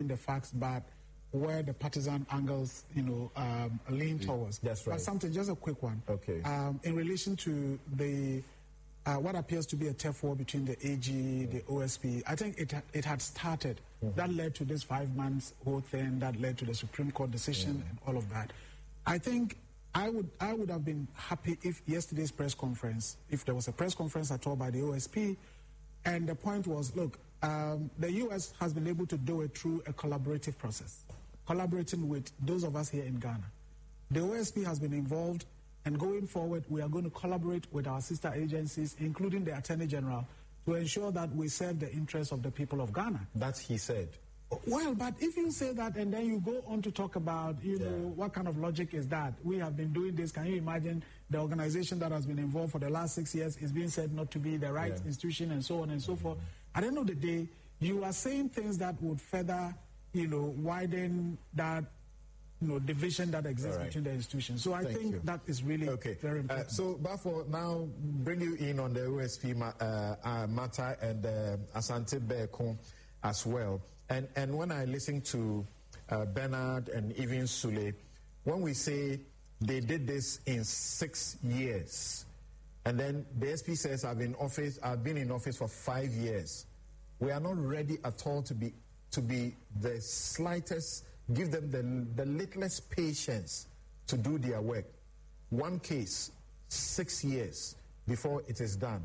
the facts, but where the partisan angles, lean towards. That's right. But something, just a quick one. Okay. In relation to the what appears to be a turf war between the AG, the OSP, I think it had started. That led to this 5 months whole thing. That led to the Supreme Court decision and all of that. I think I would have been happy if yesterday's press conference, if there was a press conference at all by the OSP, and the point was, look, the U.S. has been able to do it through a collaborative process, collaborating with those of us here in Ghana. The OSP has been involved, and going forward, we are going to collaborate with our sister agencies, including the Attorney General, to ensure that we serve the interests of the people of Ghana. That's he said. Well, but if you say that and then you go on to talk about, what kind of logic is that? We have been doing this. Can you imagine the organization that has been involved for the last 6 years is being said not to be the right institution and so on and so forth? At the end of the day, you are saying things that would further, widen that, division that exists between the institutions. So I think that is really very important. So, Bafo, now bring you in on the OSP matter and Asante Beko as well. And when I listen to Bernard and even Sule, when we say they did this in 6 years, and then the SP says I've been in office for 5 years, we are not ready at all to be the slightest, give them the littlest patience to do their work. One case, 6 years before it is done.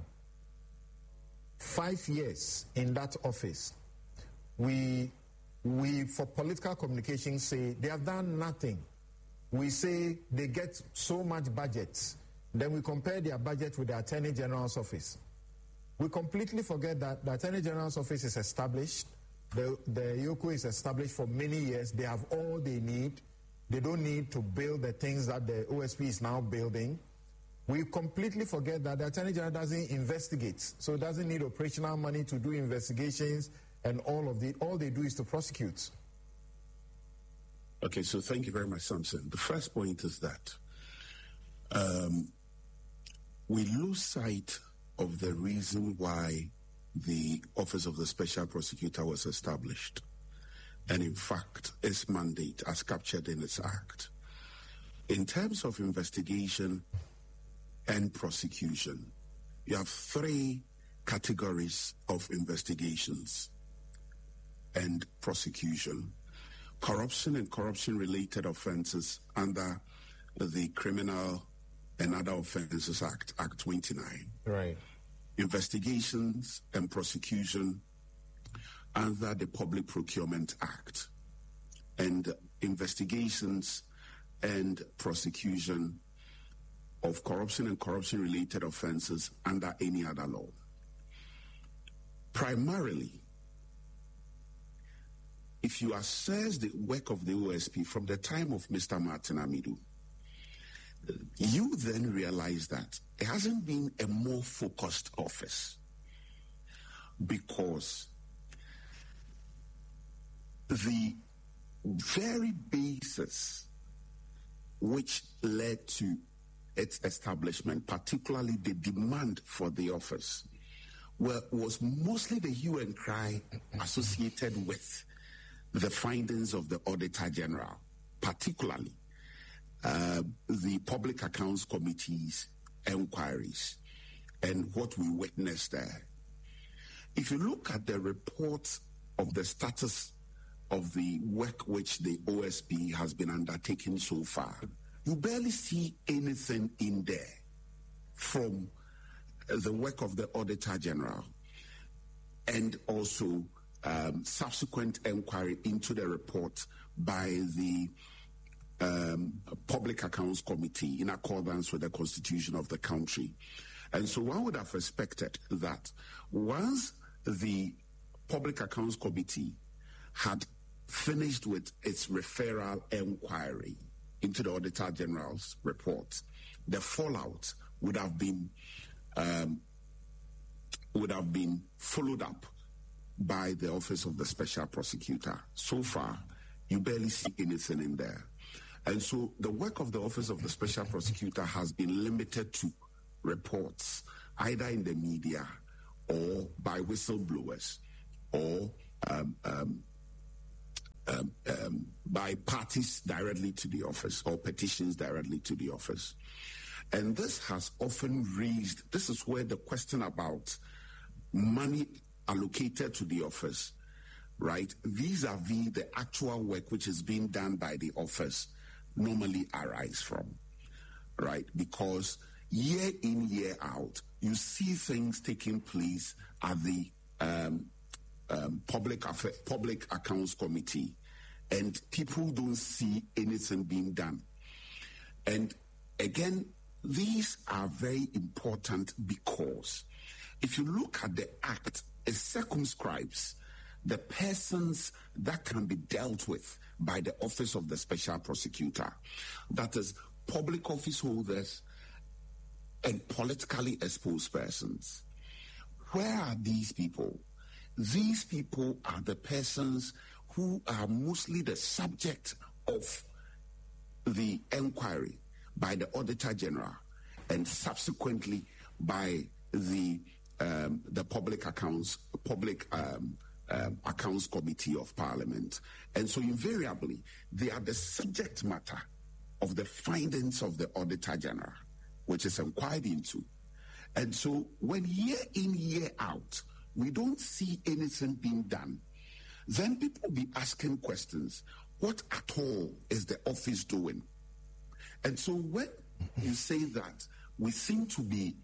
5 years in that office. We for political communication say they have done nothing. We say they get so much budget. Then we compare their budget with the Attorney General's office. We completely forget that the Attorney General's office is established. The YOCO is established for many years. They have all they need. They don't need to build the things that the OSP is now building. We completely forget that the Attorney General doesn't investigate, so it doesn't need operational money to do investigations. And all they do is to prosecute. Okay, so thank you very much, Samson. The first point is that we lose sight of the reason why the Office of the Special Prosecutor was established, and in fact, its mandate as captured in its act. In terms of investigation and prosecution, you have 3 categories of investigations and prosecution: corruption and corruption-related offenses under the Criminal and Other Offences Act, Act 29. Right. Investigations and prosecution under the Public Procurement Act, and investigations and prosecution of corruption and corruption-related offenses under any other law. Primarily, if you assess the work of the OSP from the time of Mr. Martin Amidu, you then realize that it hasn't been a more focused office, because the very basis which led to its establishment, particularly the demand for the office, was mostly the hue and cry associated with the findings of the Auditor General, particularly the Public Accounts Committee's inquiries and what we witnessed there. If you look at the report of the status of the work which the OSP has been undertaking so far, you barely see anything in there from the work of the Auditor General and also subsequent inquiry into the report by the Public Accounts Committee in accordance with the Constitution of the country. And so one would have expected that once the Public Accounts Committee had finished with its referral inquiry into the Auditor General's report, the fallout would have been followed up by the Office of the Special Prosecutor. So far, you barely see anything in there. And so the work of the Office of the Special Prosecutor has been limited to reports, either in the media or by whistleblowers or by parties directly to the office or petitions directly to the office. And this has often raised, this is where the question about money allocated to the office, right, vis-a-vis the actual work which is being done by the office normally arise from, right? Because year in, year out, you see things taking place at the Public Accounts Committee, and people don't see anything being done. And again, these are very important because if you look at the Act, it circumscribes the persons that can be dealt with by the Office of the Special Prosecutor. That is, public office holders and politically exposed persons. Where are these people? These people are the persons who are mostly the subject of the inquiry by the Auditor General and subsequently by the Public Accounts Committee of Parliament. And so invariably, they are the subject matter of the findings of the Auditor General, which is inquired into. And so when year in, year out, we don't see anything being done, then people will be asking questions. What at all is the office doing? And so when you say that we seem to be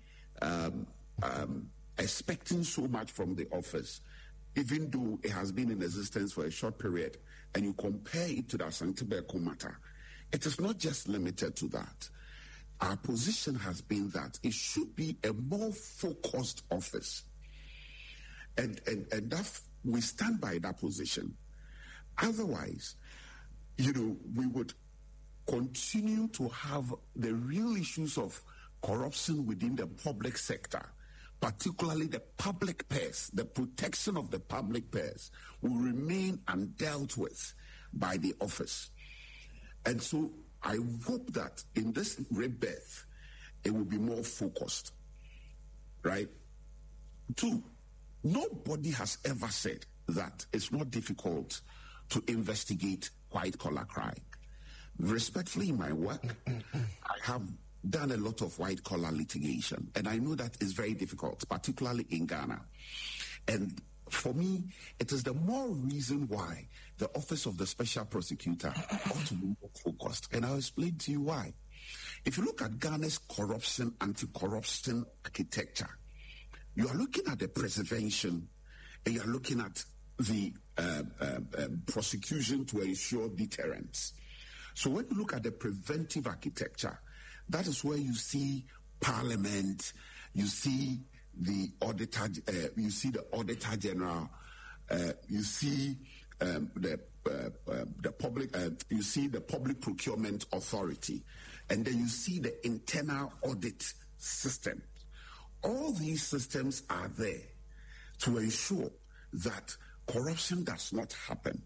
expecting so much from the office, even though it has been in existence for a short period, and you compare it to the Asante Beko matter, it is not just limited to that. Our position has been that it should be a more focused office. And that we stand by that position. Otherwise, we would continue to have the real issues of corruption within the public sector, particularly the public purse, the protection of the public purse, will remain undealt with by the office. And so I hope that in this rebirth, it will be more focused, right? 2, nobody has ever said that it's not difficult to investigate white-collar crime. Respectfully, in my work, I have done a lot of white-collar litigation, and I know that is very difficult, particularly in Ghana. And for me, it is the more reason why the Office of the Special Prosecutor ought to be more focused. And I'll explain to you why. If you look at Ghana's corruption, anti-corruption architecture, you are looking at the preservation and you are looking at the prosecution to ensure deterrence. So when you look at the preventive architecture, that is where you see Parliament, you see the Auditor, General, you see the public, you see the Public Procurement Authority, and then you see the internal audit system. All these systems are there to ensure that corruption does not happen.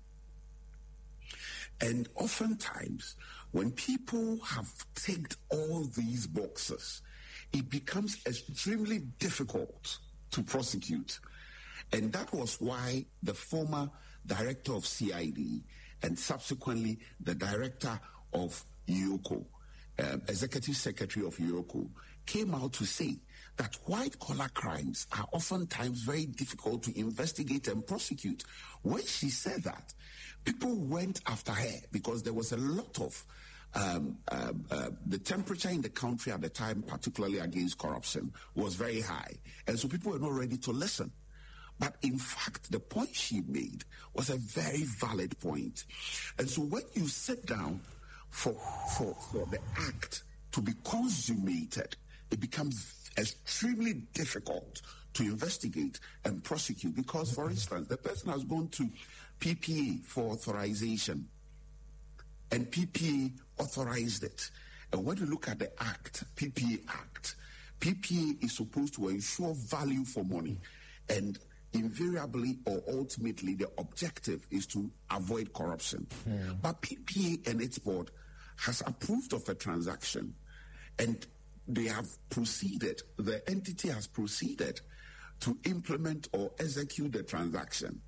And oftentimes, when people have ticked all these boxes, it becomes extremely difficult to prosecute. And that was why the former director of CID and subsequently the director of UOCO, executive secretary of UOCO, came out to say that white-collar crimes are oftentimes very difficult to investigate and prosecute. When she said that, people went after her because there was a lot of the temperature in the country at the time, particularly against corruption, was very high. And so people were not ready to listen. But in fact, the point she made was a very valid point. And so when you sit down for the act to be consummated, it becomes extremely difficult to investigate and prosecute because, for instance, the person has gone to PPA for authorization and PPA authorized it. And when you look at the Act, PPA Act, PPA is supposed to ensure value for money, and invariably or ultimately the objective is to avoid corruption. But PPA and its board has approved of a transaction, and they have proceeded, the entity has proceeded to implement or execute the transaction.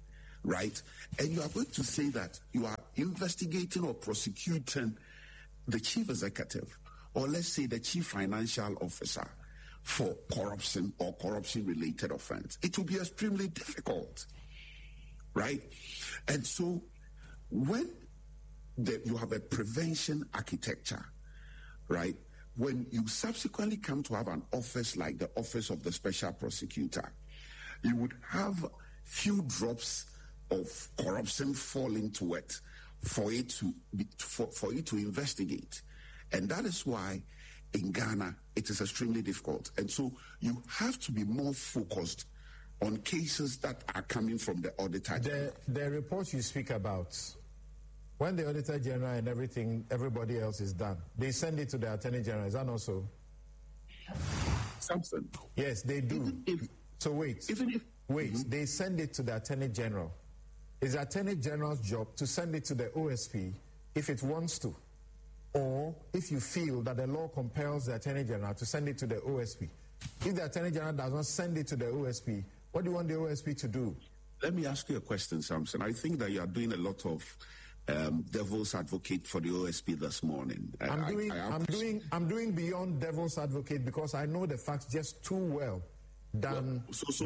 right? And you are going to say that you are investigating or prosecuting the chief executive, or let's say the chief financial officer, for corruption or corruption-related offense. It will be extremely difficult, right? And so when you have a prevention architecture, right, when you subsequently come to have an office like the Office of the Special Prosecutor, you would have few drops of corruption fall into it for it to investigate. And that is why in Ghana it is extremely difficult. And so you have to be more focused on cases that are coming from the Auditor. The report you speak about, when the Auditor General and everybody else is done, they send it to the Attorney General. Is that not so? Samson. Yes, they do. They send it to the Attorney General. It's the Attorney General's job to send it to the OSP if it wants to, or if you feel that the law compels the Attorney General to send it to the OSP. If the Attorney General does not send it to the OSP, what do you want the OSP to do? Let me ask you a question, Samson. I think that you are doing a lot of devil's advocate for the OSP this morning. I'm doing beyond devil's advocate because I know the facts just too well than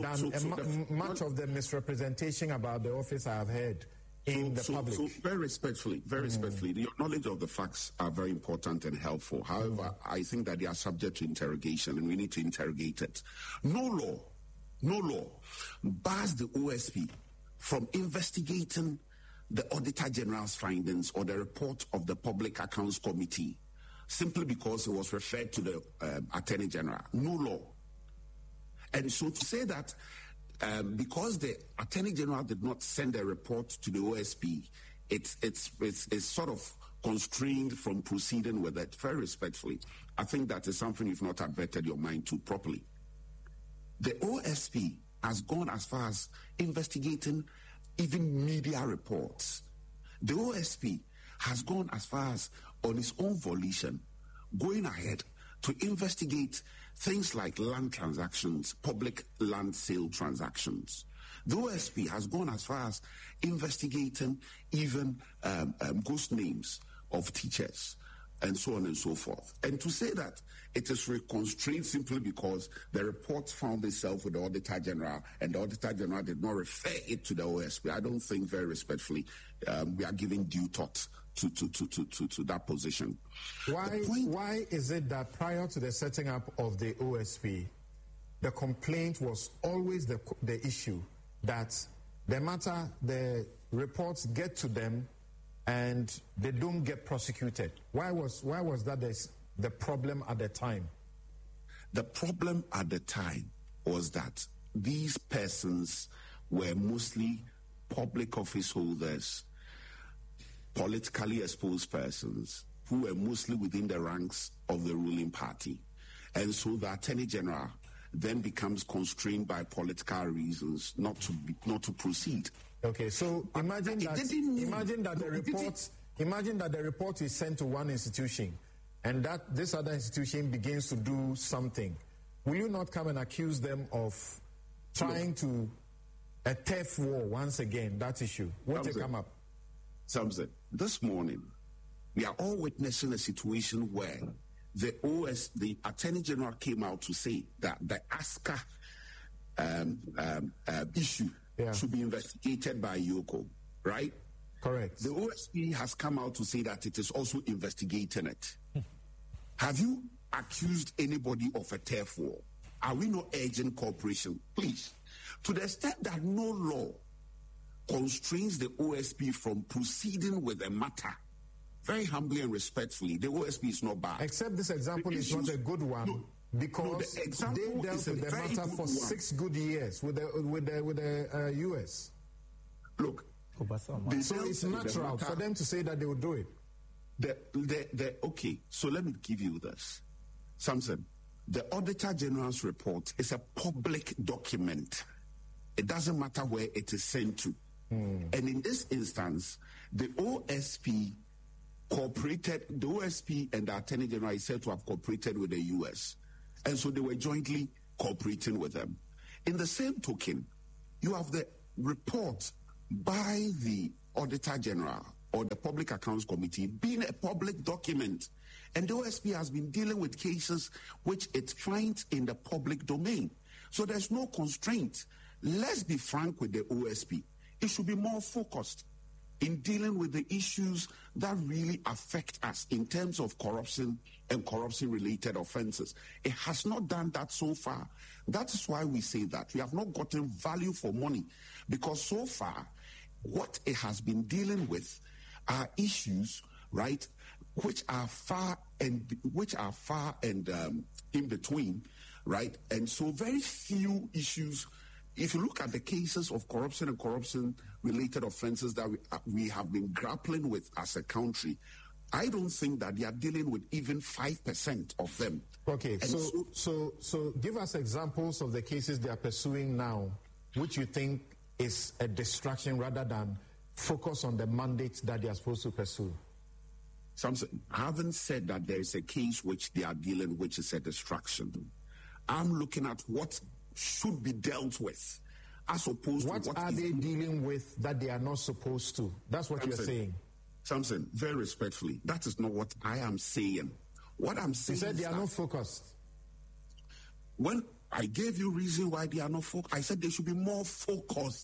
much of the misrepresentation about the office I have heard in the public. So very respectfully, your knowledge of the facts are very important and helpful. However, I think that they are subject to interrogation and we need to interrogate it. No law bars the OSP from investigating the Auditor General's findings or the report of the Public Accounts Committee simply because it was referred to the Attorney General. No law. And so to say that because the Attorney General did not send a report to the OSP, it's sort of constrained from proceeding with it. Very respectfully, I think that is something you've not adverted your mind to properly. The OSP has gone as far as investigating even media reports. The OSP has gone as far as, on its own volition, going ahead to investigate things like land transactions, public land sale transactions. The OSP has gone as far as investigating even ghost names of teachers and so on and so forth. And to say that it is reconstrained simply because the report found itself with the Auditor General and the Auditor General did not refer it to the OSP, I don't think very respectfully we are giving due thought to that position. Why is it that prior to the setting up of the OSP, the complaint was always the issue that the reports get to them and they don't get prosecuted? Why was that the problem at the time? The problem at the time was that these persons were mostly public office holders, politically exposed persons who were mostly within the ranks of the ruling party. And so the Attorney General then becomes constrained by political reasons not to proceed. Okay, so imagine that the report is sent to one institution and that this other institution begins to do something. Will you not come and accuse them of trying to a turf war once again, that issue? Won't it come up? Samson, this morning, we are all witnessing a situation where the Attorney General came out to say that the ASCA issue should be investigated by Yoko, right? Correct. The OSP has come out to say that it is also investigating it. Have you accused anybody of a turf war? Are we not urging cooperation? Please. To the extent that no law constrains the OSP from proceeding with a matter, very humbly and respectfully, the OSP is not bad. Except this example is not a good one because they dealt with the matter for 6 good years with the US. Look, so it's natural for them to say that they will do it. Okay, so let me give you this. Samson, the Auditor General's report is a public document. It doesn't matter where it is sent to. And in this instance, the OSP and the Attorney General is said to have cooperated with the US. And so they were jointly cooperating with them. In the same token, you have the report by the Auditor General or the Public Accounts Committee being a public document. And the OSP has been dealing with cases which it finds in the public domain. So there's no constraint. Let's be frank with the OSP. It should be more focused in dealing with the issues that really affect us in terms of corruption and corruption-related offenses. It has not done that so far. That is why we say that. We have not gotten value for money, because so far, what it has been dealing with are issues, right, which are far and in between, right? And so very few issues. If you look at the cases of corruption and corruption-related offenses that we have been grappling with as a country, I don't think that they are dealing with even 5% of them. Okay, so give us examples of the cases they are pursuing now, which you think is a distraction rather than focus on the mandate that they are supposed to pursue. Samson, I haven't said that there is a case which they are dealing, which is a distraction. I'm looking at what should be dealt with, as opposed to what are they dealing with that they are not supposed to? That's what you're saying. Samson, very respectfully, that is not what I am saying. What I'm saying is you said they are not focused. When I gave you reason why they are not focused, I said they should be more focused,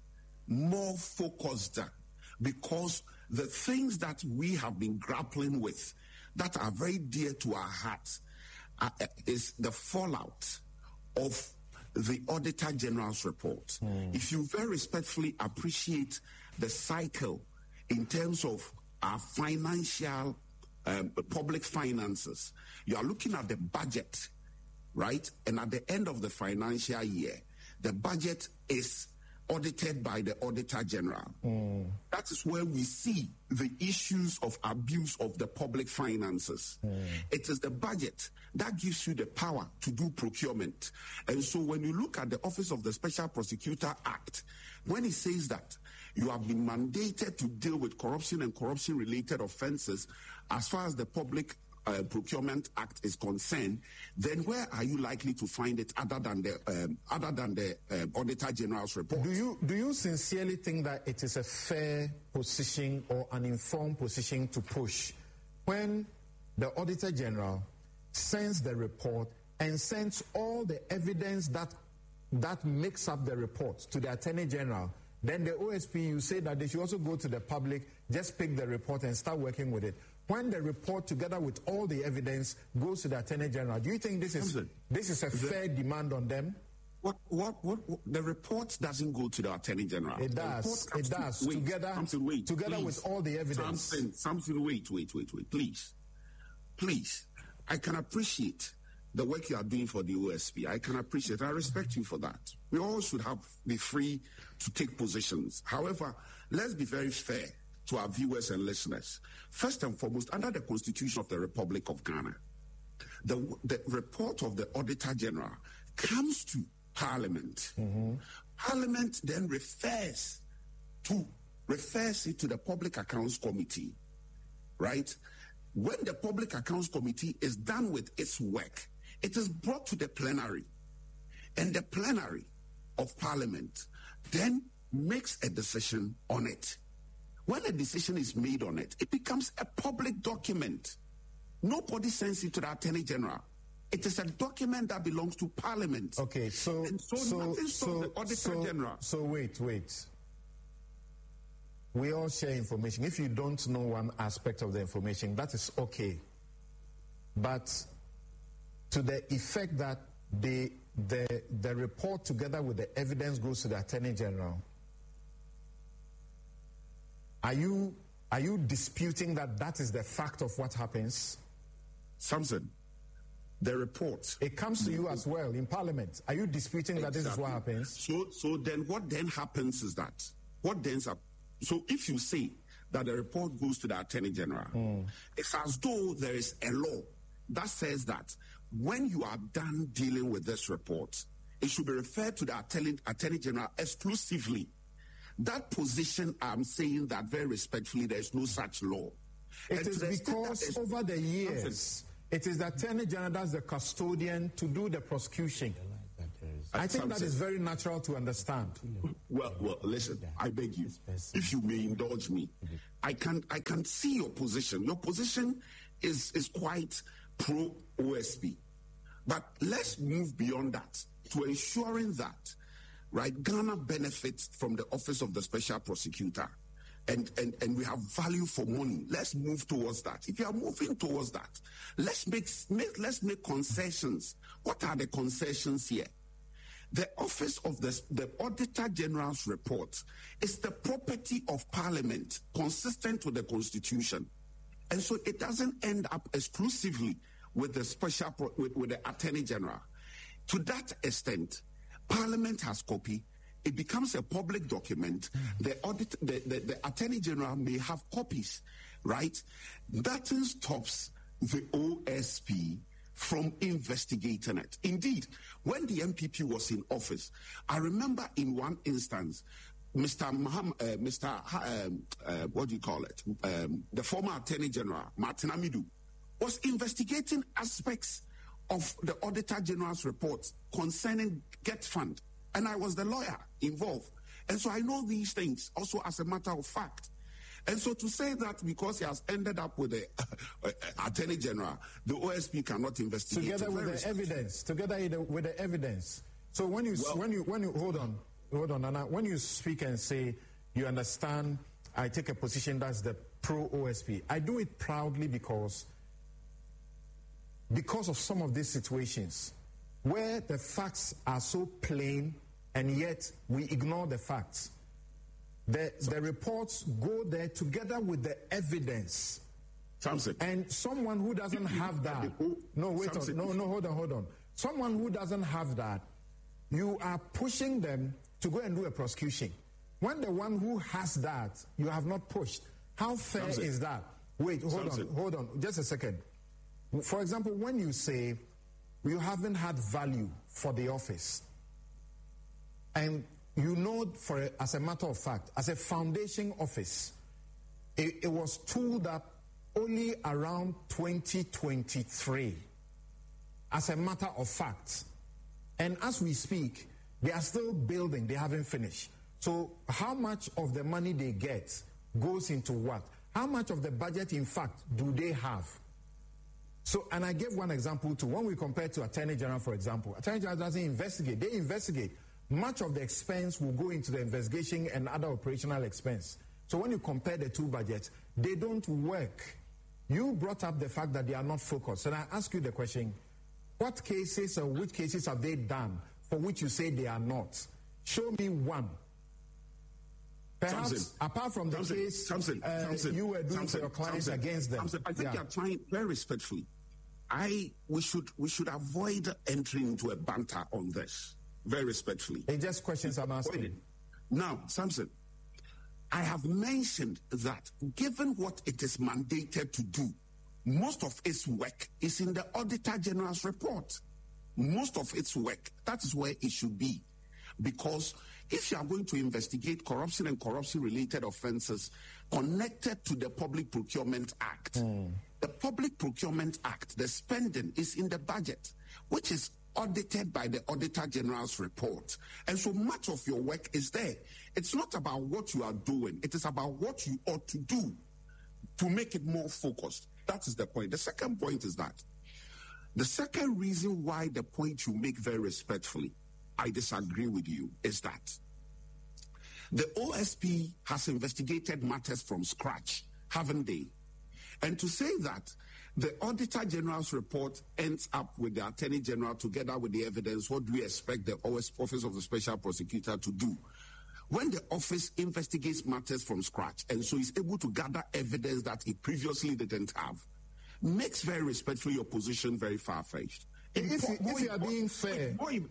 because the things that we have been grappling with that are very dear to our hearts is the fallout of the Auditor General's report. If you very respectfully appreciate the cycle in terms of our financial, public finances, you are looking at the budget, right? And at the end of the financial year, the budget is audited by the Auditor General. That is where we see the issues of abuse of the public finances. It is the budget that gives you the power to do procurement. And so when you look at the Office of the Special Prosecutor Act, when it says that you have been mandated to deal with corruption and corruption-related offenses as far as the Public Procurement Act is concerned, then where are you likely to find it other than the Auditor General's report? Do you sincerely think that it is a fair position or an informed position to push when the Auditor General sends the report and sends all the evidence that makes up the report to the Attorney General? Then the OSP, you say that they should also go to the public, just pick the report and start working with it. When the report, together with all the evidence, goes to the Attorney General, do you think this is a fair demand on them? What the report doesn't go to the Attorney General. It does. It does. Together with all the evidence. Something, wait. Please. I can appreciate the work you are doing for the OSP. I can appreciate. I respect you for that. We all should be free to take positions. However, let's be very fair to our viewers and listeners. First and foremost, under the Constitution of the Republic of Ghana, the report of the Auditor General comes to Parliament. Parliament then refers it to the Public Accounts Committee, right? When the Public Accounts Committee is done with its work, it is brought to the plenary, and the plenary of Parliament then makes a decision on it. When a decision is made on it, it becomes a public document. Nobody sends it to the Attorney General. It is a document that belongs to Parliament. Okay, so nothing stops the Auditor General. So wait. We all share information. If you don't know one aspect of the information, that is okay. But to the effect that the report together with the evidence goes to the Attorney General, are you disputing that is the fact of what happens? Samson, the report. It comes to you as well in Parliament. Are you disputing that this is what happens? So then what then happens is that, so if you say that the report goes to the Attorney General, it's as though there is a law that says that when you are done dealing with this report, it should be referred to the Attorney General exclusively. That position, I'm saying that very respectfully, there is no such law. It is because over the years, it is the Attorney General that's the custodian to do the prosecution. I think that is very natural to understand. Well, listen, I beg you, if you may indulge me, I can see your position. Your position is quite pro-OSP. But let's move beyond that to ensuring that, right, Ghana benefits from the Office of the Special Prosecutor. And we have value for money. Let's move towards that. If you are moving towards that, let's make concessions. What are the concessions here? The Office of the Auditor General's report is the property of Parliament, consistent with the Constitution. And so it doesn't end up exclusively with the with the Attorney General. To that extent, Parliament has copy. It becomes a public document. The Attorney General may have copies, right? That stops the OSP from investigating it. Indeed, when the MPP was in office, I remember in one instance, what do you call it? The former Attorney General, Martin Amidu, was investigating aspects of the Auditor General's report concerning Get Fund. And I was the lawyer involved. And so I know these things also as a matter of fact. And so to say that because he has ended up with the Attorney General, the OSP cannot investigate. Together with the evidence. So when you hold on, Nana, when you speak and say you understand, I take a position that's the pro-OSP, I do it proudly because of some of these situations where the facts are so plain and yet we ignore the facts. The reports go there together with the evidence. Samson. And someone who doesn't have that, hold on. Someone who doesn't have that, you are pushing them to go and do a prosecution. When the one who has that, you have not pushed. How fair is that? Wait, hold on, just a second. For example, when you say you haven't had value for the office, and you know, as a matter of fact, as a foundation office, it was tooled up only around 2023, as a matter of fact. And as we speak, they are still building, they haven't finished. So how much of the money they get goes into what? How much of the budget, in fact, do they have? So, and I gave one example too. When we compare to Attorney General, for example, Attorney General doesn't investigate, they investigate. Much of the expense will go into the investigation and other operational expense. So when you compare the two budgets, they don't work. You brought up the fact that they are not focused. And I ask you the question, what cases or which cases have they done for which you say they are not? Show me one. Perhaps, apart from the case you were doing for your clients against them. I think you're trying, very respectfully, we should avoid entering into a banter on this. Very respectfully. It's just questions I'm asking. Now, Samson, I have mentioned that given what it is mandated to do, most of its work is in the Auditor General's report. Most of its work, that is where it should be. Because if you are going to investigate corruption and corruption-related offenses connected to the Public Procurement Act, the Public Procurement Act, the spending is in the budget, which is audited by the Auditor General's report. And so much of your work is there. It's not about what you are doing. It is about what you ought to do to make it more focused. That is the point. The second point is that the second reason why the point you make very respectfully, I disagree with you, is that the OSP has investigated matters from scratch, haven't they? And to say that the Auditor General's report ends up with the Attorney General together with the evidence, what do we expect the Office of the Special Prosecutor to do? When the office investigates matters from scratch and so is able to gather evidence that it previously didn't have, makes very respectfully your position very far-fetched. If you are being fair,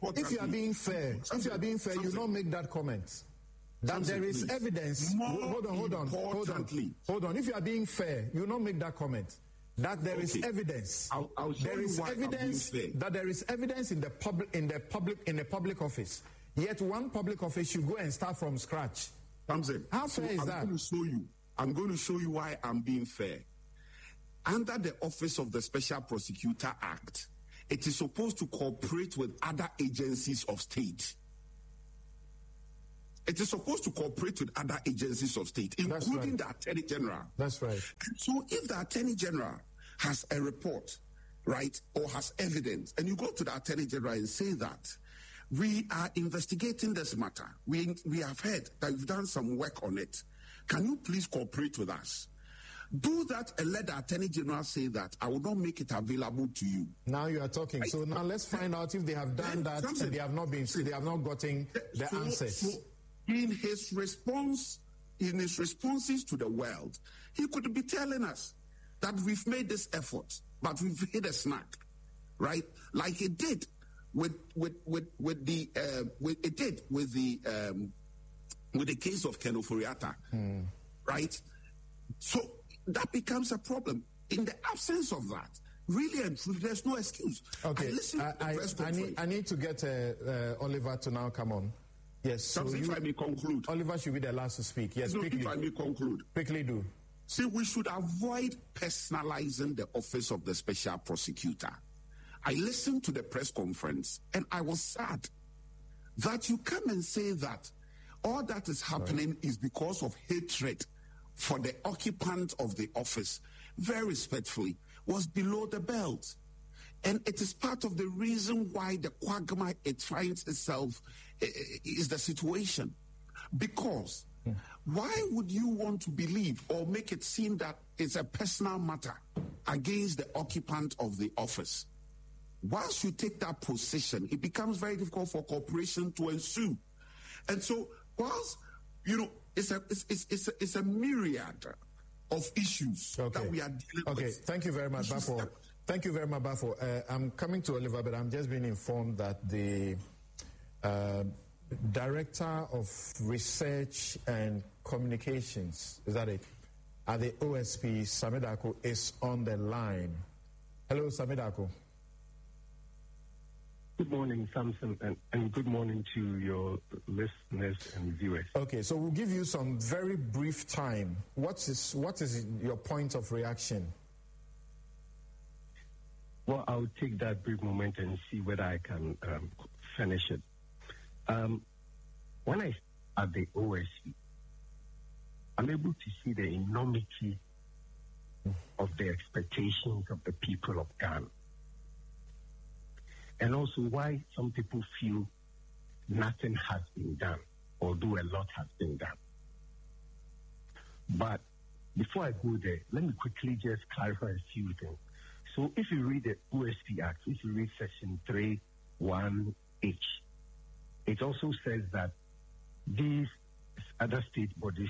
you don't make that comment. That there is evidence. Hold on. If you are being fair, you don't make that comment. That there is evidence. There is evidence that there is evidence in the public office. Yet one public office should go and start from scratch. How fair is that? I'm going to show you why I'm being fair. Under the Office of the Special Prosecutor Act, it is supposed to cooperate with other agencies of state. It is supposed to cooperate with other agencies of state, including the Attorney General. That's right. So if the Attorney General has a report, right, or has evidence, and you go to the Attorney General and say that we are investigating this matter, we have heard that you've done some work on it, can you please cooperate with us? Do that and let the Attorney General say that I will not make it available to you. Now you are talking. So now let's find out if they have done that and they have not gotten the answers. So in his responses to the world, he could be telling us that we've made this effort, but we've hit a snag, right? Like it did with the case of Ken Ofori-Atta, right? So that becomes a problem. In the absence of that, really and truly, there's no excuse. Okay, I need to get Oliver to now come on. Yes, so if I may conclude. Oliver should be the last to speak. Yes, quickly. If I may conclude. Quickly do. See, we should avoid personalizing the office of the special prosecutor. I listened to the press conference and I was sad that you come and say that all that is happening is because of hatred for the occupant of the office. Very respectfully, was below the belt. And it is part of the reason why the quagmire it finds itself is the situation. Because why would you want to believe or make it seem that it's a personal matter against the occupant of the office? Once you take that position, it becomes very difficult for cooperation to ensue. And so, whilst, it's a myriad of issues that we are dealing with. Okay, thank you very much, Bafo. Thank you very much, Bafo. I'm coming to Oliver, but I'm just being informed that the Director of Research and Communications, is that it, at the OSP, Sameh Darko, is on the line. Hello, Sameh Darko. Good morning, Samson, and good morning to your listeners and viewers. Okay, so we'll give you some very brief time. What is your point of reaction? Well, I'll take that brief moment and see whether I can finish it. When I at the OSP, I'm able to see the enormity of the expectations of the people of Ghana. And also why some people feel nothing has been done, although a lot has been done. But before I go there, let me quickly just clarify a few things. So if you read the OSP Act, if you read Section 3(1)H, it also says that these other state bodies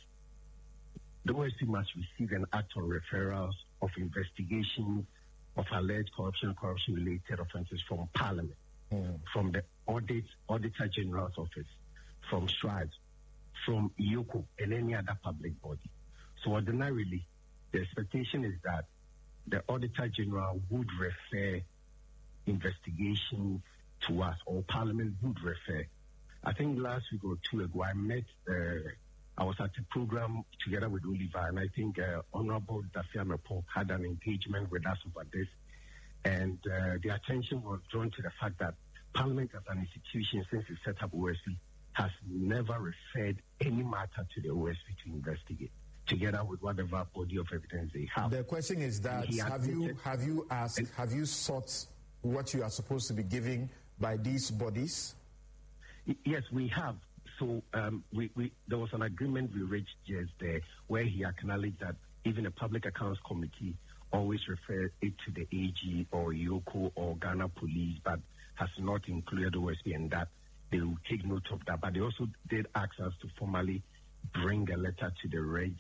the OSP must receive an act on referrals of investigations of alleged corruption-related offenses from Parliament, from the Auditor General's Office, from STRAD, from IOCO, and any other public body. So ordinarily, the expectation is that the Auditor General would refer investigations to us, or Parliament would refer. I think last week or two ago, I was at a program together with Oliver, and I think Honorable Dafia Mepo had an engagement with us over this, and the attention was drawn to the fact that Parliament as an institution, since it set up OSP, has never referred any matter to the OSP to investigate, together with whatever body of evidence they have. The question is that have you sought what you are supposed to be giving by these bodies? Yes, we have. So there was an agreement we reached yesterday where he acknowledged that even a Public Accounts Committee always refers it to the AG or IOCO or Ghana Police, but has not included OSP, and that they will take note of that. But they also did ask us to formally bring a letter to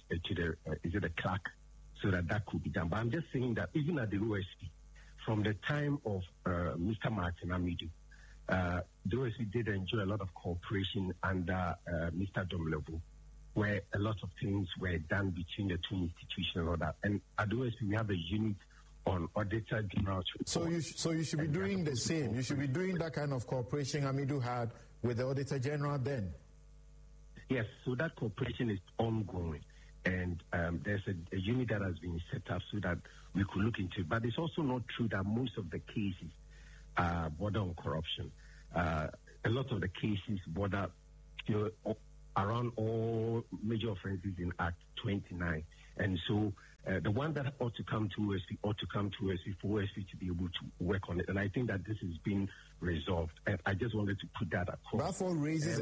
the clerk, so that could be done. But I'm just saying that even at the OSP, from the time of Mr. Martin Amidu, the OSP did enjoy a lot of cooperation under Mr. Domlevo, where a lot of things were done between the two institutions and all that. And at the OSP, we have a unit on Auditor General's report. So you should be doing the same. You should be doing that kind of cooperation Amidu had with the Auditor General then. Yes, so that cooperation is ongoing. and there's a unit that has been set up so that we could look into it. But it's also not true that most of the cases border on corruption. A lot of the cases border around all major offenses in Act 29. And so the one that ought to come to OSP ought to come to OSP for OSP to be able to work on it. And I think that this has been resolved. And I just wanted to put that across. Balfour raises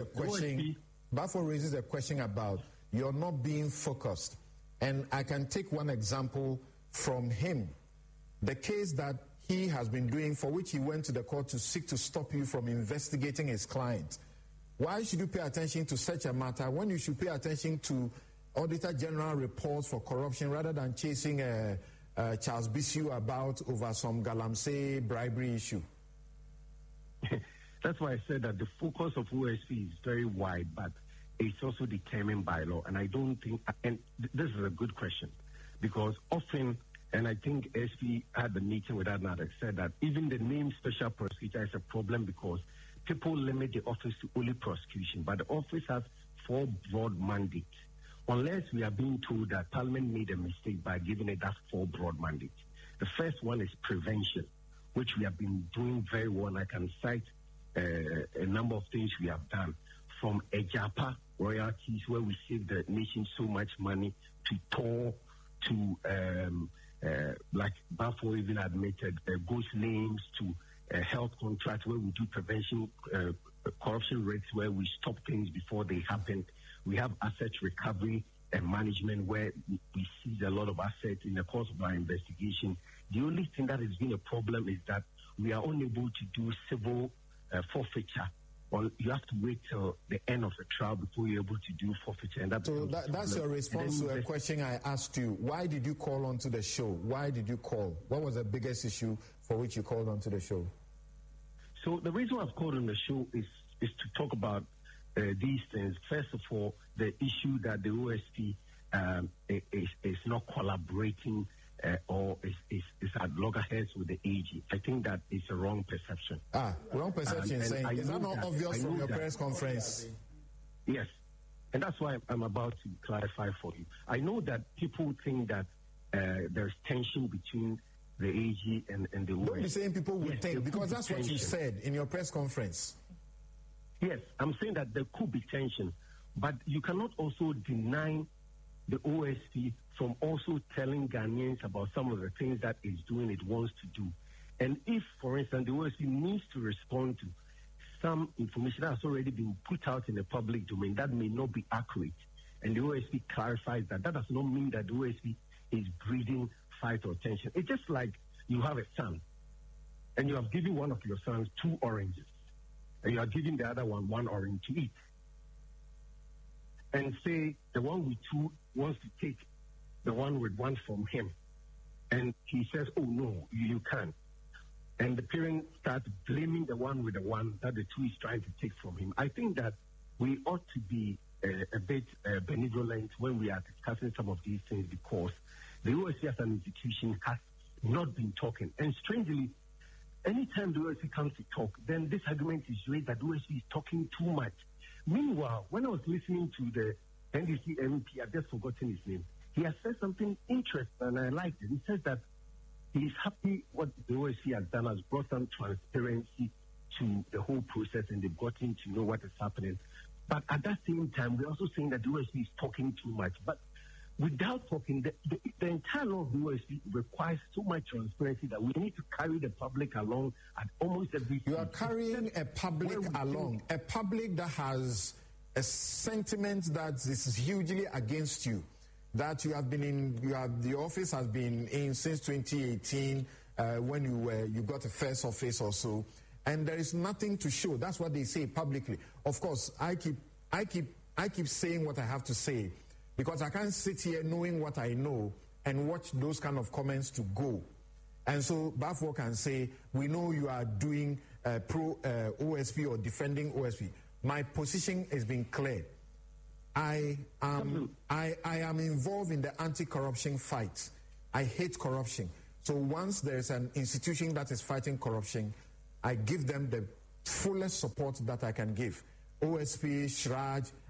a question about you're not being focused. And I can take one example from him. The case that he has been doing, for which he went to the court to seek to stop you from investigating his client. Why should you pay attention to such a matter when you should pay attention to Auditor General reports for corruption rather than chasing Charles Bissiou about over some Galamsey bribery issue? That's why I said that the focus of OSP is very wide, but it's also determined by law. And I don't think, and this is a good question, because often, and I think SP had the meeting with Adnan, said that even the name special prosecutor is a problem because people limit the office to only prosecution, but the office has 4 broad mandates. Unless we are being told that Parliament made a mistake by giving it that 4 broad mandates. The first one is prevention, which we have been doing very well. And I can cite a number of things we have done, from Ejapa royalties, where we saved the nation so much money, to TOR, to like Balfour even admitted, ghost names, to health contracts, where we do prevention, corruption rates, where we stop things before they happen. We have asset recovery and management, where we seize a lot of assets in the course of our investigation. The only thing that has been a problem is that we are unable to do civil forfeiture. Well, you have to wait till the end of the trial before you're able to do forfeiture. And that's your response to a question I asked you. Why did you call onto the show? Why did you call? What was the biggest issue for which you called onto the show? So the reason I've called on the show is to talk about these things. First of all, the issue that the OSP is not collaborating or is at loggerheads with the AG. I think that is a wrong perception. Wrong perception. Is that not obvious from your press conference? Yes. And that's why I'm about to clarify for you. I know that people think that there's tension between the AG and the OSP. Don't be saying people will think, because that's what you said in your press conference. Yes, I'm saying that there could be tension, but you cannot also deny the OSP from also telling Ghanaians about some of the things that it's doing, it wants to do. And if, for instance, the OSP needs to respond to some information that has already been put out in the public domain that may not be accurate, and the OSP clarifies that, that does not mean that the OSP is breeding fight or tension. It's just like you have a son, and you have given one of your sons 2 oranges, and you are giving the other one 1 orange to eat. And say the one with 2 wants to take the one with 1 from him. And he says, oh, no, you can't. And the parent starts blaming the one with the 1 that the 2 is trying to take from him. I think that we ought to be a bit benevolent when we are discussing some of these things, because the OSC as an institution has not been talking. And strangely, anytime the OSC comes to talk, then this argument is raised that the OSC is talking too much. Meanwhile, when I was listening to the NDC MP, I've just forgotten his name, he has said something interesting, and I liked it. He says that he's happy what the OSC has done, has brought some transparency to the whole process, and they've gotten to know what is happening. But at that same time, we're also saying that the OSC is talking too much. But without talking, the entire law of the OSC requires so much transparency that we need to carry the public along at almost every. You are carrying a public along, a public that has a sentiment that is hugely against you, that you have been in, the office has been in since 2018 when you got a first office or so, and there is nothing to show. That's what they say publicly. Of course, I keep saying what I have to say, because I can't sit here knowing what I know and watch those kind of comments to go. And so Balfour can say, we know you are doing pro OSP or defending OSP. My position has been clear. I am involved in the anti-corruption fight. I hate corruption. So once there's an institution that is fighting corruption, I give them the fullest support that I can give. OSP, Shraj,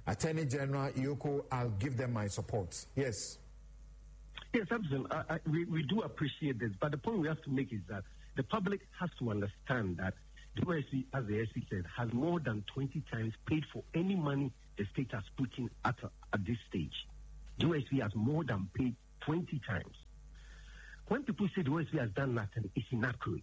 Attorney General Iyoko, I'll give them my support. Yes. Yes, absolutely. We do appreciate this, but the point we have to make is that the public has to understand that the OSP, as the SC said, has more than 20 times paid for any money the state has put in at this stage. The OSP has more than paid 20 times. When people say the OSP has done nothing, it's inaccurate.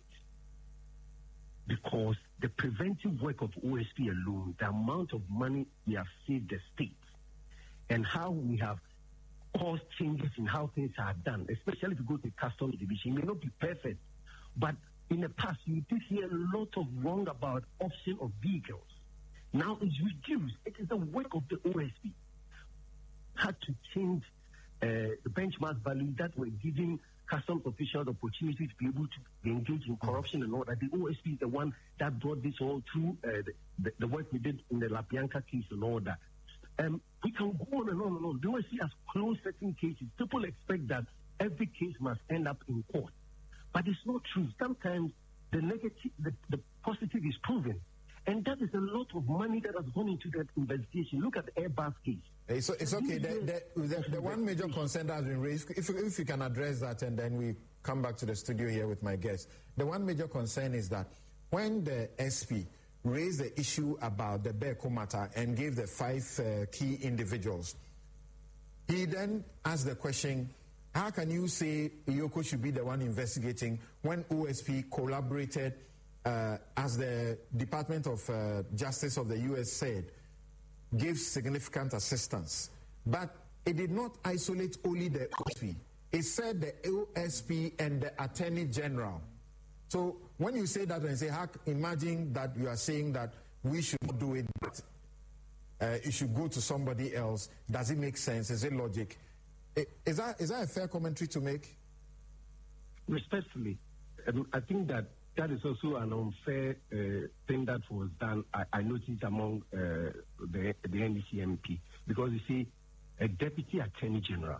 Because the preventive work of OSP alone, the amount of money we have saved the state, and how we have caused changes in how things are done, especially if you go to customs division, it may not be perfect, but in the past, you did hear a lot of wrong about option of vehicles. Now it's reduced. It is the work of the OSP. Had to change the benchmark value that were giving customs officials the opportunity to be able to engage in corruption and all that. The OSP is the one that brought this all through the work we did in the La Bianca case and all that. We can go on and on and on. The OSP has closed certain cases. People expect that every case must end up in court. But it's not true. Sometimes the negative, the positive is proven. And that is a lot of money that has gone into that investigation. Look at the Airbus case. It's okay. The one major concern that has been raised, if you can address that, and then we come back to the studio here with my guest. The one major concern is that when the SP raised the issue about the Beko matter and gave the 5 key individuals, he then asked the question, how can you say Iyoko should be the one investigating when OSP collaborated, as the Department of Justice of the U.S. said, gave significant assistance? But it did not isolate only the OSP. It said the OSP and the Attorney General. So when you say that and say, imagine that you are saying that we should not do it, but it should go to somebody else. Does it make sense? Is it logic? Is that a fair commentary to make? Respectfully, I think that is also an unfair thing that was done. I noticed among the NDC MP, because you see, a Deputy Attorney General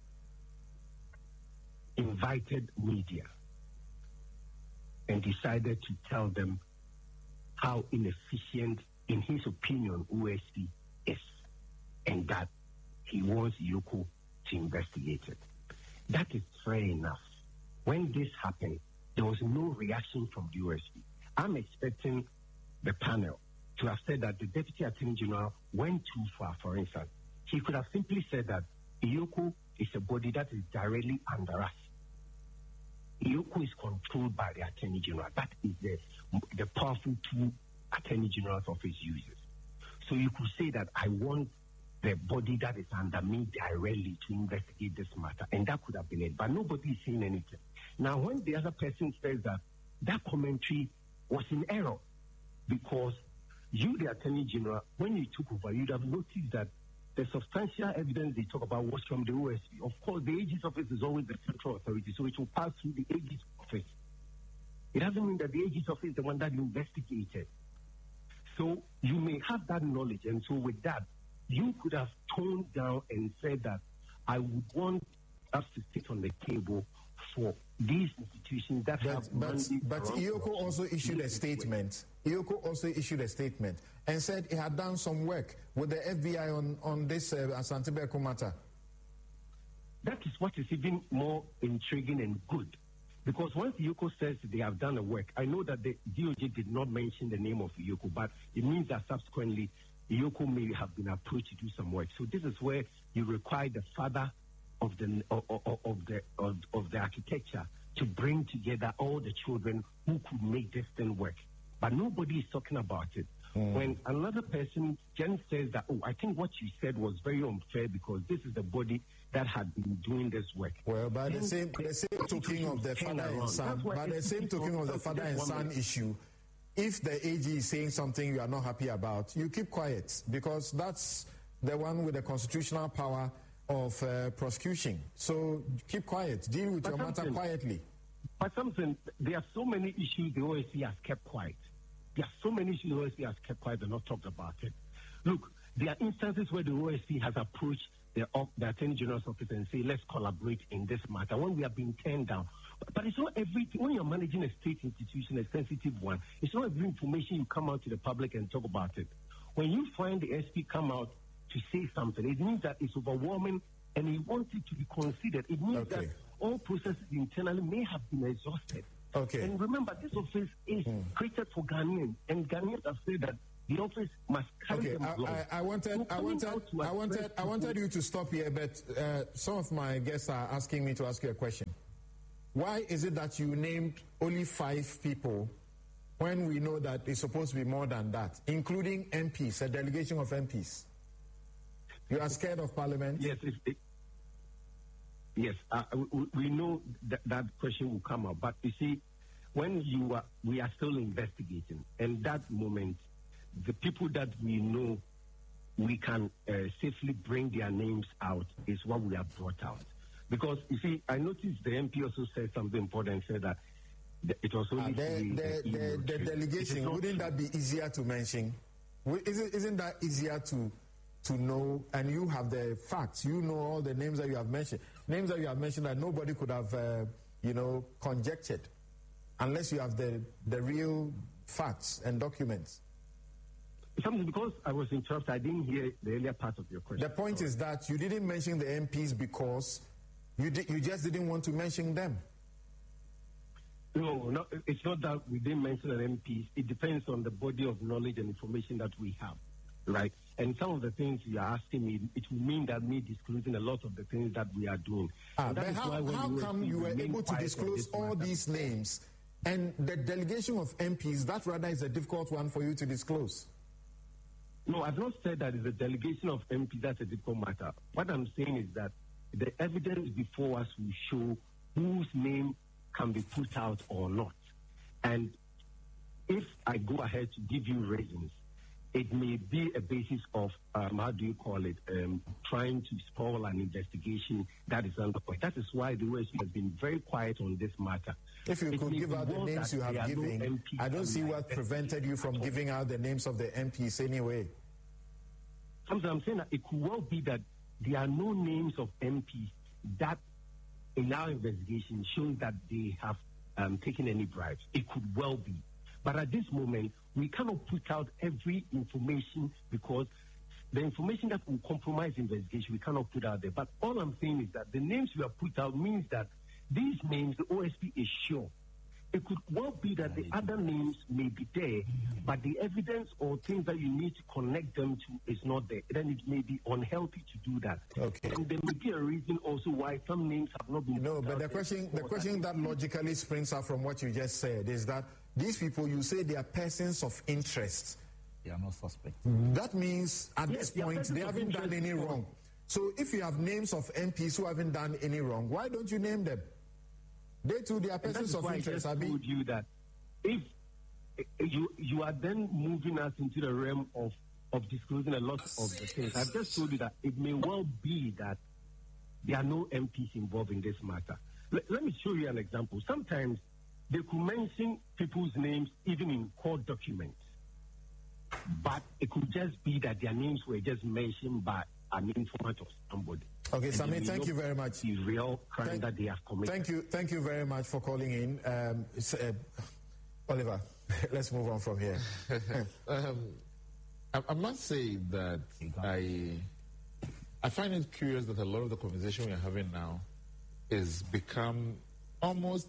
invited media and decided to tell them how inefficient, in his opinion, OSP is, and that he wants Iyoko to investigate it. That is fair enough. When this happened, there was no reaction from the OSP. I'm expecting the panel to have said that the Deputy Attorney General went too far, for instance. He could have simply said that Iyoko is a body that is directly under us. Iyoko is controlled by the Attorney General. That is the powerful tool Attorney General's office uses. So you could say that I want the body that is under me directly to investigate this matter, and that could have been it. But nobody is saying anything. Now, when the other person says that commentary was in error, because you, the Attorney General, when you took over, you'd have noticed that the substantial evidence they talk about was from the OSP. Of course, the AG's office is always the central authority, so it will pass through the AG's office. It doesn't mean that the AG's office is the one that investigated. So you may have that knowledge, and so with that, you could have toned down and said that I would want us to sit on the table for these institutions that have... But Iyoko also issued a statement. Iyoko also issued a statement and said he had done some work with the FBI on this Asante Beko matter. That is what is even more intriguing and good. Because once Iyoko says they have done the work, I know that the DOJ did not mention the name of Iyoko, but it means that subsequently Iyoko may have been approached to do some work. So this is where you require the father of the architecture to bring together all the children who could make this thing work. But nobody is talking about it. When another person then says that, I think what you said was very unfair because this is the body that had been doing this work. Well, by the same token of the father and son, by the same token of the father and son issue, if the AG is saying something you are not happy about, you keep quiet because that's the one with the constitutional power of prosecution. So keep quiet. Deal with your matter quietly. But there are so many issues the OSC has kept quiet. There are so many issues the OSC has kept quiet and not talked about it. Look, there are instances where the OSC has approached the Attorney General's office and say, let's collaborate in this matter when we have been turned down. But it's not everything. When you're managing a state institution, a sensitive one, it's not every information you come out to the public and talk about it. When you find the SP come out to say something. It means that it's overwhelming and he wants it to be considered. It means that all processes internally may have been exhausted. Okay. And remember, this office is created for Ghanaians, and Ghanaians have said that the office must carry them along. I wanted you to stop here, but some of my guests are asking me to ask you a question. Why is it that you named only 5 people when we know that it's supposed to be more than that, including MPs, a delegation of MPs? You are scared of Parliament? Yes, yes. We know that question will come up. But you see, when we are still investigating, and that moment, the people that we know we can safely bring their names out is what we have brought out. Because, you see, I noticed the MP also said something important, said that it was only the delegation. Wouldn't that be easier to mention? Isn't that easier to know? And you have the facts. You know all the names that you have mentioned. Names that you have mentioned that nobody could have, conjectured, unless you have the real facts and documents. Something because I was interrupted, I didn't hear the earlier part of your question. The point is that you didn't mention the MPs because you just didn't want to mention them. No, it's not that we didn't mention the MPs. It depends on the body of knowledge and information that we have, right? And some of the things you are asking me, it will mean that me disclosing a lot of the things that we are doing. But how come you were able to disclose all these names and the delegation of MPs, that rather is a difficult one for you to disclose? No, I've not said that it's a delegation of MPs that's a difficult matter. What I'm saying is that the evidence before us will show whose name can be put out or not. And if I go ahead to give you reasons, it may be a basis of, trying to spoil an investigation that is underway. That is why the OSP has been very quiet on this matter. If you could give out the names you have given, I don't see what prevented you from giving out the names of the MPs anyway. Sometimes I'm saying that it could well be that there are no names of MPs that in our investigation shows that they have taken any bribes. It could well be. But at this moment, we cannot put out every information because the information that will compromise investigation, we cannot put out there. But all I'm saying is that the names we have put out means that these names, the OSP is sure. It could well be that the other names may be there, but the evidence or things that you need to connect them to is not there. Then it may be unhealthy to do that. Okay. And there may be a reason also why some names have not been. No, but the question that logically springs up from what you just said is that these people, you say they are persons of interest. They are not suspects. That means at this point they haven't done any wrong. So if you have names of MPs who haven't done any wrong, why don't you name them? They too, they are persons of interest. I told you that if you are then moving us into the realm of disclosing a lot of the things. I've just told you that it may well be that there are no MPs involved in this matter. Let me show you an example. Sometimes they could mention people's names even in court documents, but it could just be that their names were just mentioned by an informant of somebody. Okay, Sammy, thank you very much. The real crime that they have committed. Thank you very much for calling in. Oliver, let's move on from here. I must say that I find it curious that a lot of the conversation we are having now is become almost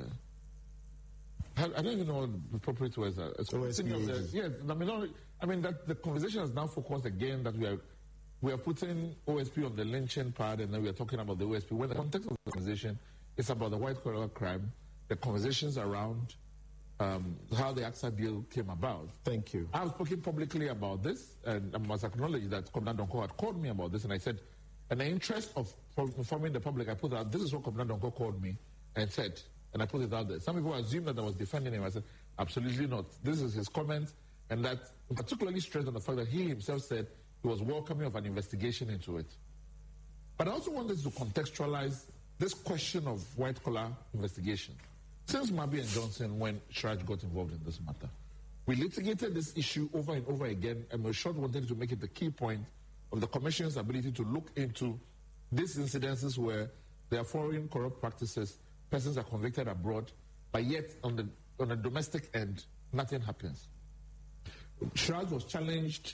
I don't even know what the appropriate words are. Yes, I mean that the conversation has now focused again that we are putting OSP on the lynching part, and then we are talking about the OSP. When the context of the conversation is about the white-collar crime, the conversations around how the AXA deal came about. Thank you. I've spoken publicly about this, and I must acknowledge that Commandant Donko had called me about this, and I said, in the interest of informing the public, I put out, this is what Commandant Donko called me and said, and I put it out there. Some people assumed that I was defending him. I said, absolutely not. This is his comment, and that particularly stressed on the fact that he himself said he was welcoming of an investigation into it. But I also wanted to contextualize this question of white-collar investigation. Since Mabi and Johnson, when Shraj got involved in this matter, we litigated this issue over and over again, and we're short wanted to make it the key point of the Commission's ability to look into these incidences where there are foreign corrupt practices, persons are convicted abroad, but yet on the domestic end, nothing happens. Shraj was challenged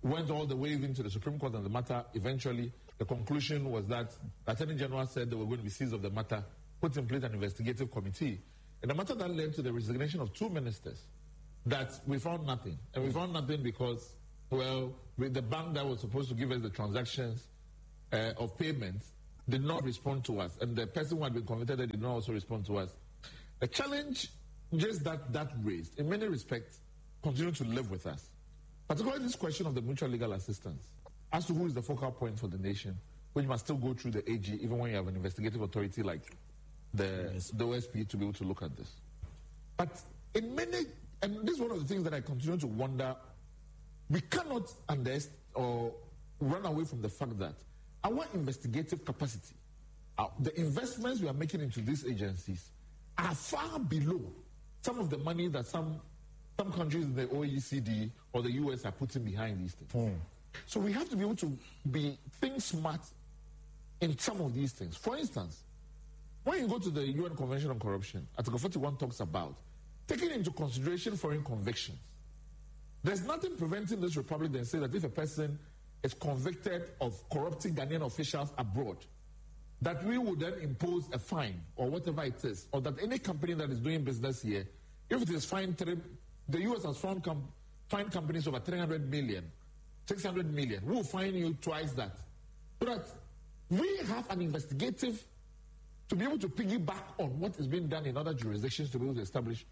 went all the way even to the Supreme Court on the matter. Eventually, the conclusion was that the Attorney General said they were going to be seized of the matter, put in place an investigative committee. And the matter that led to the resignation of 2 ministers, that we found nothing. And we found nothing because, well, the bank that was supposed to give us the transactions of payments did not respond to us. And the person who had been convicted did not also respond to us. The challenge, just that raised, in many respects, continued to live with us. Particularly this question of the mutual legal assistance, as to who is the focal point for the nation, which must still go through the AG, even when you have an investigative authority like the OSP to be able to look at this. But in many, and this is one of the things that I continue to wonder, we cannot underestimate or run away from the fact that our investigative capacity, the investments we are making into these agencies are far below some of the money that some countries in the OECD or the US are putting behind these things. So we have to be able to think smart in some of these things. For instance, when you go to the UN Convention on Corruption, Article 41 talks about taking into consideration foreign convictions. There's nothing preventing this republic than say that if a person is convicted of corrupting Ghanaian officials abroad, that we would then impose a fine or whatever it is, or that any company that is doing business here, if it is fined, the US has fined companies over 300 million, 600 million, we will fine you twice that. So that we have an investigative to be able to piggyback on what is being done in other jurisdictions to be able to establish,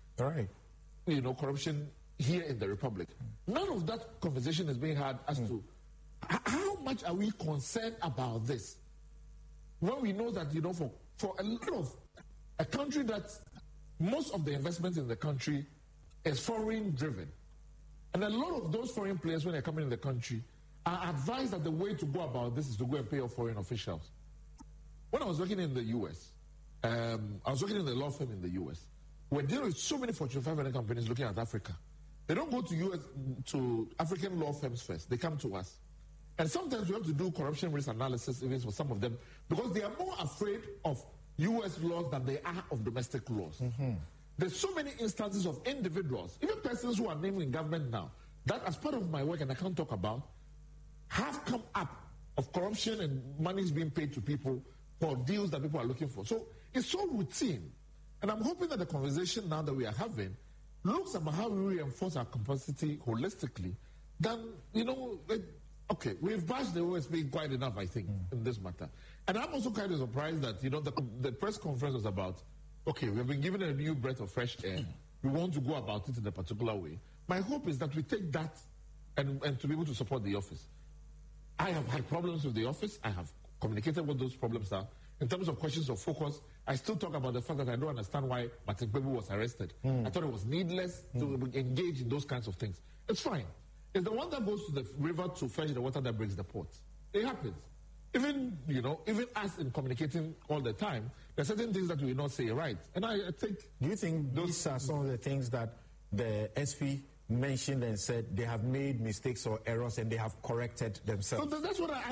corruption here in the Republic. None of that conversation is being had as to how much are we concerned about this when we know that, for a lot of a country that most of the investment in the country is foreign driven. And a lot of those foreign players, when they're coming in the country, are advised that the way to go about this is to go and pay off foreign officials. When I was working in the US, I was working in the law firm in the US. We're dealing with so many Fortune 500 companies looking at Africa. They don't go to African law firms first. They come to us. And sometimes we have to do corruption risk analysis even for some of them because they are more afraid of US laws than they are of domestic laws. There's so many instances of individuals, even persons who are named in government now, that as part of my work, and I can't talk about, have come up of corruption and money is being paid to people for deals that people are looking for. So it's so routine. And I'm hoping that the conversation now that we are having looks about how we reinforce our capacity holistically. Then, okay, we've bashed the OSP quite enough, I think, in this matter. And I'm also kind of surprised that, the press conference was about, okay, we have been given a new breath of fresh air. We want to go about it in a particular way. My hope is that we take that and to be able to support the office. I have had problems with the office. I have communicated what those problems are. In terms of questions of focus, I still talk about the fact that I don't understand why Martin Kpebu was arrested. I thought it was needless to engage in those kinds of things. It's fine. It's the one that goes to the river to fetch the water that breaks the pot. It happens. Even us in communicating all the time, there are certain things that we will not say right. And I think... Do you think these are some of the things that the SP mentioned and said they have made mistakes or errors and they have corrected themselves? So that's what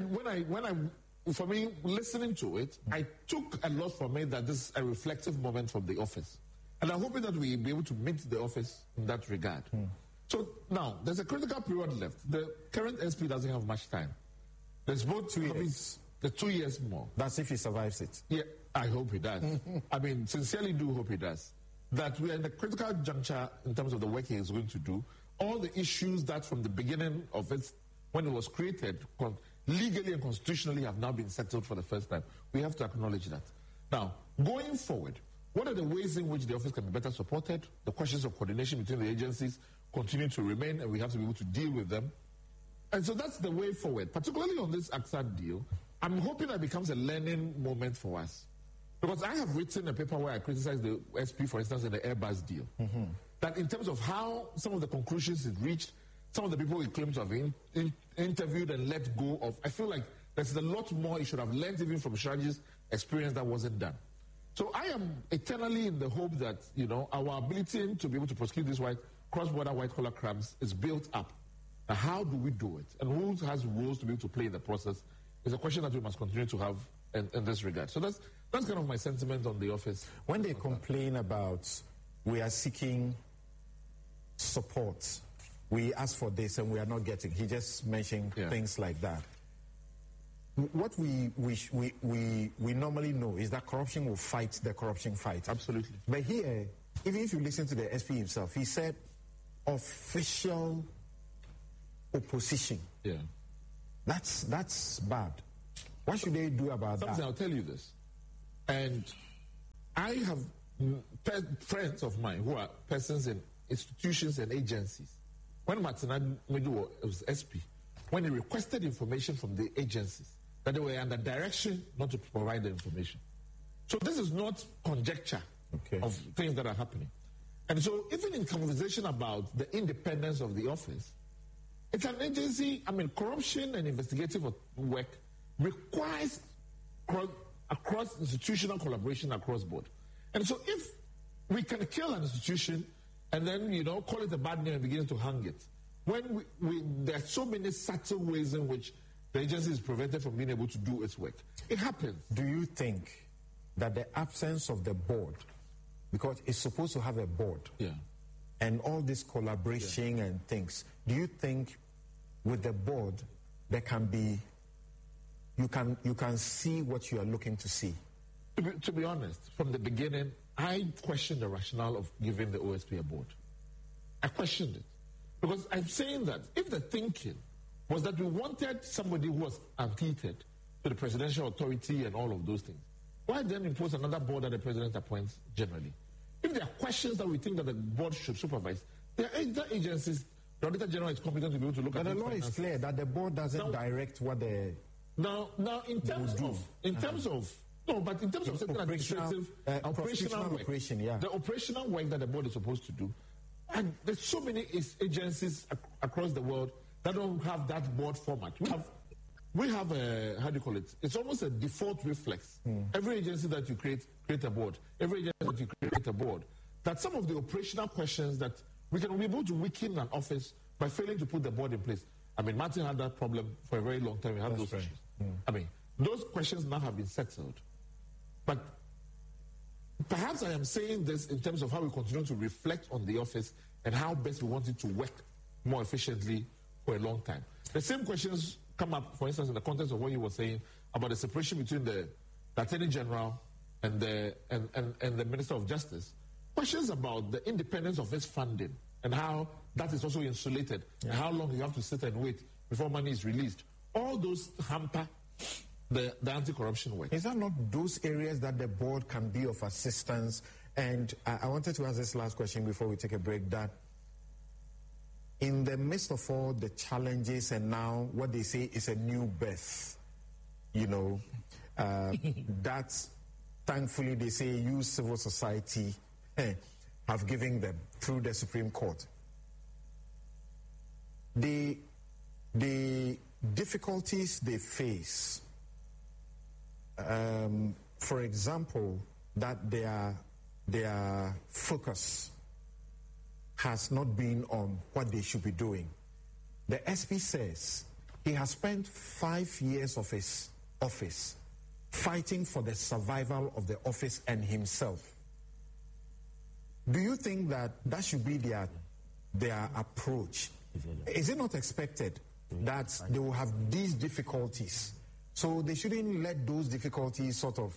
for me, listening to it, I took a lot from it that this is a reflective moment from the office. And I'm hoping that we'll be able to meet the office in that regard. So now, there's a critical period left. The current SP doesn't have much time. There's both 2 years. The 2 years more. That's if he survives it. Yeah, I hope he does. I mean, sincerely do hope he does. That we are in a critical juncture in terms of the work he is going to do. All the issues that from the beginning of it, when it was created, legally and constitutionally have now been settled for the first time. We have to acknowledge that. Now, going forward, what are the ways in which the office can be better supported? The questions of coordination between the agencies continue to remain, and we have to be able to deal with them. And so that's the way forward, particularly on this AXA deal. I'm hoping that becomes a learning moment for us. Because I have written a paper where I criticize the SP, for instance, in the Airbus deal. That in terms of how some of the conclusions it reached, some of the people he claimed to have interviewed and let go of, I feel like there's a lot more he should have learned even from Shiraji's experience that wasn't done. So I am eternally in the hope that, our ability to be able to prosecute these cross-border white-collar crimes is built up. Now, how do we do it? And who has roles to be able to play in the process is a question that we must continue to have in this regard. So that's kind of my sentiment on the office. When they complain about we are seeking support, we asked for this and we are not getting. He just mentioned things like that. What we normally know is that corruption will fight the corruption fight. Absolutely. But here, even if you listen to the SP himself, he said official opposition. Yeah. That's bad. What should they do about that? I'll tell you this. And I have friends of mine who are persons in institutions and agencies. When Martin Medu was SP, when he requested information from the agencies, that they were under direction not to provide the information. So this is not conjecture of things that are happening. And so even in conversation about the independence of the office, it's an agency, corruption and investigative work requires across institutional collaboration across board. And so if we can kill an institution and then, call it a bad name and begin to hang it, when there are so many subtle ways in which the agency is prevented from being able to do its work. It happens. Do you think that the absence of the board, because it's supposed to have a board, and all this collaboration and things, do you think with the board there can be, you can see what you are looking to see? To be honest, from the beginning, I questioned the rationale of giving the OSP a board. I questioned it. Because I'm saying that if the thinking was that we wanted somebody who was untethered to the presidential authority and all of those things, why then impose another board that the president appoints generally? If there are questions that we think that the board should supervise, there are other agencies. The Auditor General is competent to be able to look at. But the law is clear that the board doesn't direct what the. Now, in terms of certain administrative operational work, the operational work that the board is supposed to do, and there's so many agencies across the world that don't have that board format. We have a, how do you call it? It's almost a default reflex. Every agency that you create a board. Every agency that you create a board. That some of the operational questions that we can be able to weaken an office by failing to put the board in place. Martin had that problem for a very long time. We had those issues. Those questions now have been settled. But perhaps I am saying this in terms of how we continue to reflect on the office and how best we want it to work more efficiently for a long time. The same questions come up, for instance, in the context of what you were saying about the separation between the Attorney General and the Minister of Justice. Questions about the independence of its funding and how that is also insulated and how long you have to sit and wait before money is released. All those hamper the anti-corruption work. Is that not those areas that the board can be of assistance? And I wanted to ask this last question before we take a break, that in the midst of all the challenges and now what they say is a new birth, that thankfully they say you civil society have given them through the Supreme Court. The difficulties they face, for example, that their focus has not been on what they should be doing. The SP says he has spent 5 years of his office fighting for the survival of the office and himself. Do you think that should be their approach? Is it not expected that they will have these difficulties? So they shouldn't let those difficulties sort of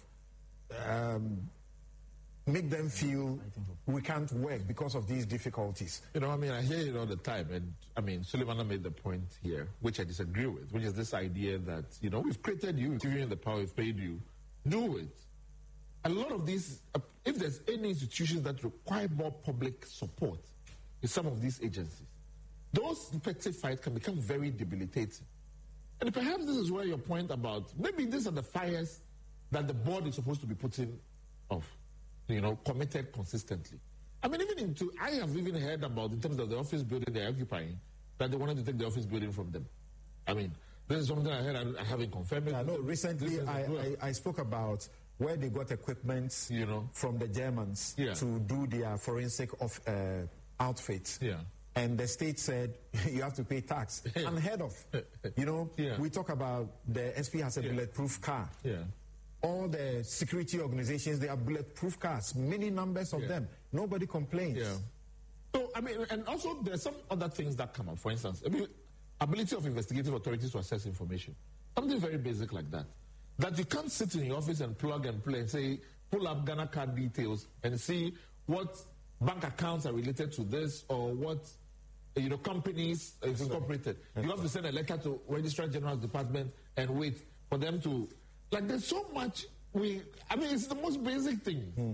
make them feel we can't work because of these difficulties. I hear it all the time. And Suleimana made the point here, which I disagree with, which is this idea that, we've created you, we've given you the power, we've paid you. Do it. A lot of these, if there's any institutions that require more public support, in some of these agencies, those effective fights can become very debilitating. And perhaps this is where your point about maybe these are the fires that the board is supposed to be putting off, committed consistently. I have even heard about, in terms of the office building they're occupying, that they wanted to take the office building from them. This is something I heard, I haven't confirmed it. Recently I spoke about where they got equipment from the Germans to do their forensic outfits. Yeah. And the state said, you have to pay tax. Unheard of. We talk about the SP has a bulletproof car. Yeah. All the security organizations, they have bulletproof cars, many numbers of them. Nobody complains. Yeah. So, I mean, and also there's some other things that come up. For instance, I mean, ability of investigative authorities to access information. Something very basic like that. That you can't sit in your office and plug and play and say, pull up Ghana card details and see what bank accounts are related to this or what, companies is incorporated. You have to send a letter to Registrar General's Department and wait for them to, there's so much, it's the most basic thing.